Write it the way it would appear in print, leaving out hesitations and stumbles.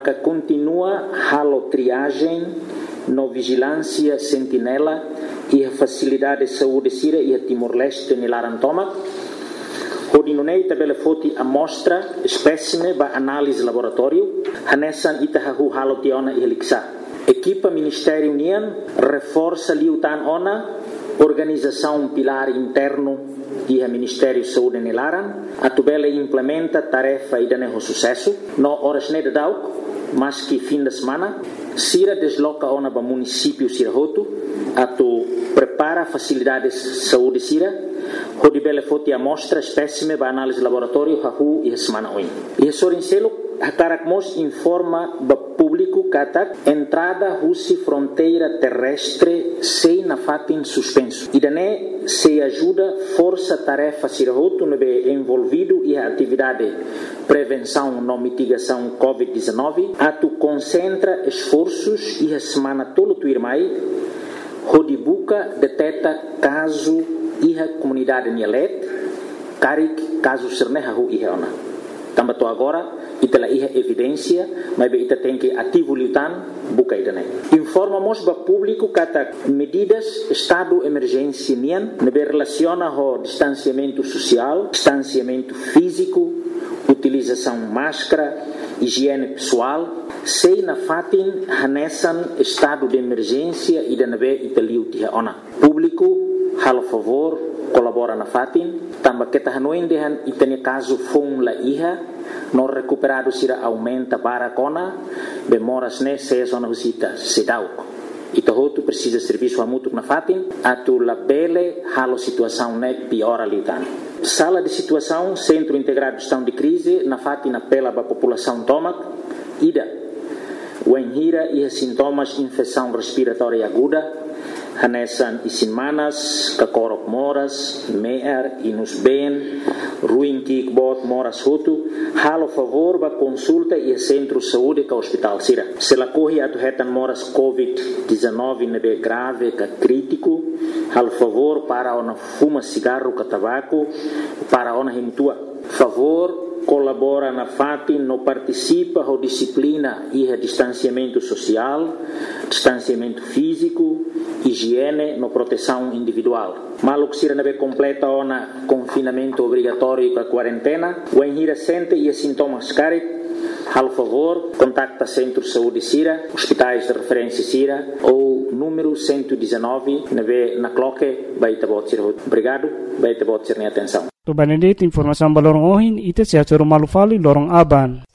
que continua halo triagem no vigilância sentinela e a facilidade de saúde sira e a Timor-Leste nilaran tomak. Hodinunei tabela foti amostra espécime ba análise laboratório hanesan itahahu halo tiona e heliksa. Equipa Ministério União reforça liutan ona organização pilar interno e a Ministério de Saúde nilaran atubela implementa tarefa e daneho sucesso no horas ne dauk mas que fim de semana sira desloca ona ba município Sirahoto atu prepara facilidades de saúde sira hodibele foti amostra espécime ba análise laboratório hahu e semana oin e sorincelo hakarakmos informa ba público katak entrada husi fronteira terrestre sei na fatin suspenso e dane se ajuda força tarefa Sirahoto nebe envolvido e a atividade prevenção no mitigação COVID-19 atu concentra esforços e a semana tolo tuirmai hodibuka deteta caso e a comunidade Nielet karik caso serneha hu iheona tambato agora itela iha evidência mas be ita tem que ativo liutan buka idane informamos ba público kata medidas estado emergência nian nebe relaciona ho distanciamento social distanciamento físico utilização máscara higiene pessoal sei na fatin hanesan estado de emergência e danabe italiu tiha ona público halo favor colabora na fatin tamba kita hanuin dehan itani caso fung la iha no recuperado sira aumenta barakona bemoras ne se zona visita sedauk itahotu precisa serviço amutuk na fatin atu la bele halo situação ne piora litan sala de situação centro integrado de gestão de crise na fatin apela ba população tomak ida wenhira e sintomas infecção respiratória aguda hanesan isin manas, kakorok moras, meer, inus ben, ruim kikbot moras hutu, halo favor ba consulta e centro saúde ka hospital sira. Se la corre atu hetan moras COVID-19 nebe grave ka crítico, halo favor para ona fuma cigarro ka tabaco, para ona himtua. Favor colabora na fatin no participa ho disciplina e distanciamento social, distanciamento físico, higiene no proteção individual. Maluk sira nabe completa ona confinamento obrigatório com a quarentena, o enhira sente e sintomas carik, hal favor, contacta Centro de Saúde Sira, hospitais de referência Sira ou número 119 na cloque baita bot sira. Obrigado, baita bot sira atenção. To Benedict informação balorong ohin ite sia choro malufali lorong aban.